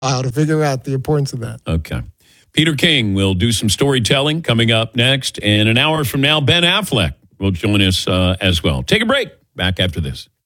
while to figure out the importance of that. Okay. Peter King will do some storytelling coming up next. And an hour from now, Ben Affleck will join us as well. Take a break. Back after this.